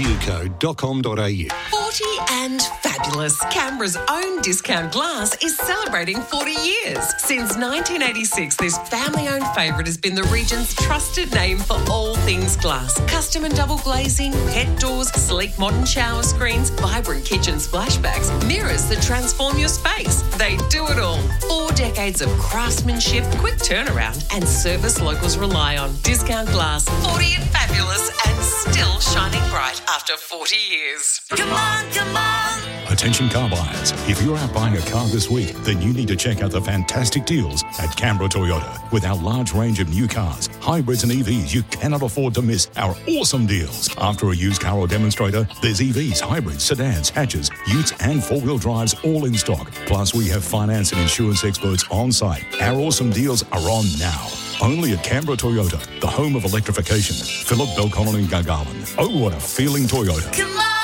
mediaco.com.au. 40 and fabulous. Canberra's own Discount Glass is celebrating 40 years. Since 1986, this family-owned favourite has been the region's trusted name for all things glass. Custom and double glazing, pet doors, sleek modern shower screens, vibrant kitchen splashbacks, mirrors that transform your space. They do it all. 4 decades of craftsmanship, quick turnaround, and service locals rely on. Discount Glass, 40 and fabulous, and still shining bright after 40 years. Come on, come on. Attention car buyers, if you're out buying a car this week, then you need to check out the fantastic deals at Canberra Toyota. With our large range of new cars, hybrids and EVs, you cannot afford to miss our awesome deals. After a used car or demonstrator, there's EVs, hybrids, sedans, hatches, utes and four-wheel drives all in stock. Plus, we have finance and insurance experts on site. Our awesome deals are on now. Only at Canberra Toyota, the home of electrification. Phillip, Belconnen and Gargarland. Oh, what a feeling Toyota. Come on.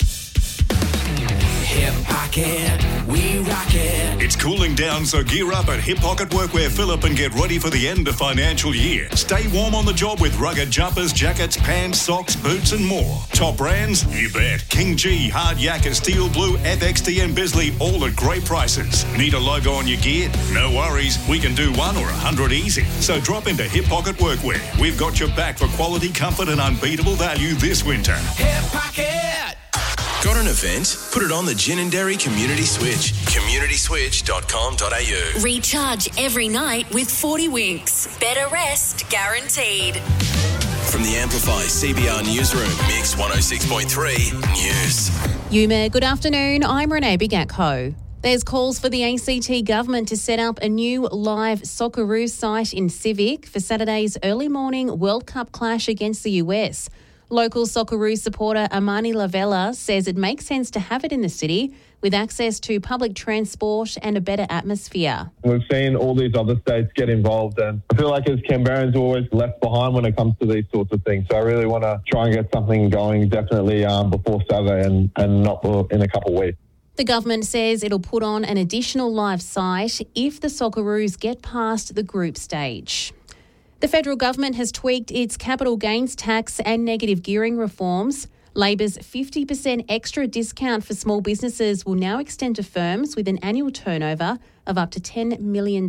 Hip Pocket, we rock it. It's cooling down, so gear up at Hip Pocket Workwear Phillip and get ready for the end of financial year. Stay warm on the job with rugged jumpers, jackets, pants, socks, boots and more. Top brands? You bet. King G, Hard Yakka, Steel Blue, FXT and Bisley, all at great prices. Need a logo on your gear? No worries. We can do 1 or 100 easy. So drop into Hip Pocket Workwear. We've got your back for quality, comfort and unbeatable value this winter. Hip Pocket. Got an event? Put it on the Gin and Dairy Community Switch. communityswitch.com.au. Recharge every night with 40 winks. Better rest guaranteed. From the Amplify CBR Newsroom, Mix 106.3 News. Yuma, good afternoon. I'm Renee Bigatko. There's calls for the ACT government to set up a new live Socceroos site in Civic for Saturday's early morning World Cup clash against the US. Local Socceroos supporter Amani Lavella says it makes sense to have it in the city with access to public transport and a better atmosphere. We've seen all these other states get involved, and I feel like as Canberrans, we're always left behind when it comes to these sorts of things. So I really want to try and get something going definitely before Saturday and not in a couple of weeks. The government says it'll put on an additional live site if the Socceroos get past the group stage. The federal government has tweaked its capital gains tax and negative gearing reforms. Labor's 50% extra discount for small businesses will now extend to firms with an annual turnover of up to $10 million.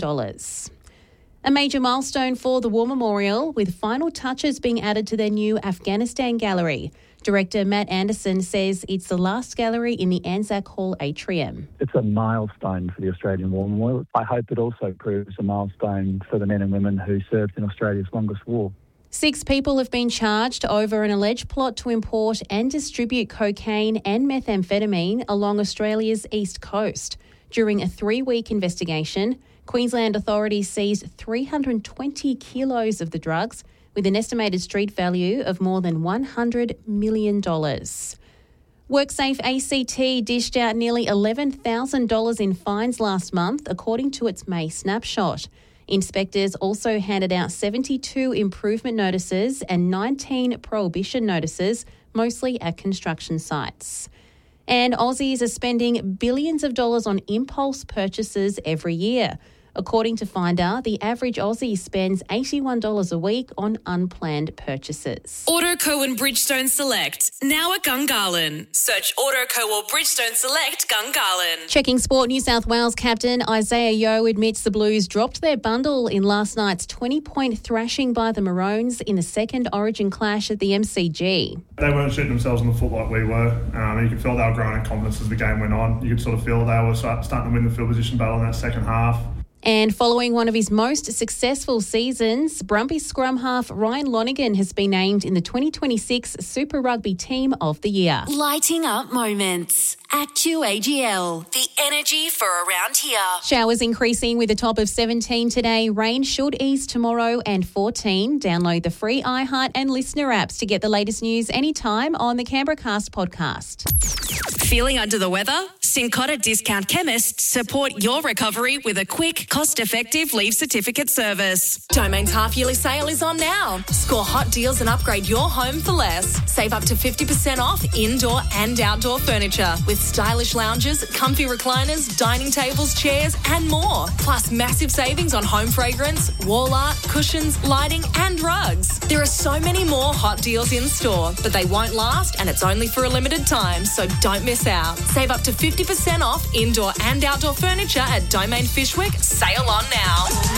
A major milestone for the War Memorial, with final touches being added to their new Afghanistan gallery. Director Matt Anderson says it's the last gallery in the Anzac Hall atrium. It's a milestone for the Australian War Memorial. I hope it also proves a milestone for the men and women who served in Australia's longest war. 6 people have been charged over an alleged plot to import and distribute cocaine and methamphetamine along Australia's east coast. During a 3-week investigation, Queensland authorities seized 320 kilos of the drugs, with an estimated street value of more than $100 million. WorkSafe ACT dished out nearly $11,000 in fines last month, according to its May snapshot. Inspectors also handed out 72 improvement notices and 19 prohibition notices, mostly at construction sites. And Aussies are spending billions of dollars on impulse purchases every year. According to Finder, the average Aussie spends $81 a week on unplanned purchases. Autoco and Bridgestone Select, now at Gungahlin. Search Autoco or Bridgestone Select Gungahlin. Checking sport, New South Wales captain Isaiah Yeo admits the Blues dropped their bundle in last night's 20-point thrashing by the Maroons in the second Origin clash at the MCG. They weren't shooting themselves in the foot like we were. You could feel they were growing in confidence as the game went on. You could sort of feel they were starting to win the field position battle in that second half. And following one of his most successful seasons, Brumby scrum half Ryan Lonergan has been named in the 2026 Super Rugby Team of the Year. Lighting up moments at QAGL. The energy for around here. Showers increasing with a top of 17 today. Rain should ease tomorrow and 14. Download the free iHeart and Listener apps to get the latest news anytime on the Canberra Cast podcast. Feeling under the weather? Cincotta Discount Chemists support your recovery with a quick, cost-effective leave certificate service. Domain's half-yearly sale is on now. Score hot deals and upgrade your home for less. Save up to 50% off indoor and outdoor furniture with stylish lounges, comfy recliners, dining tables, chairs and more. Plus massive savings on home fragrance, wall art, cushions, lighting and rugs. There are so many more hot deals in store, but they won't last and it's only for a limited time, so don't miss out. Save up to 50% off indoor and outdoor furniture at Domain Fishwick. Sale on now.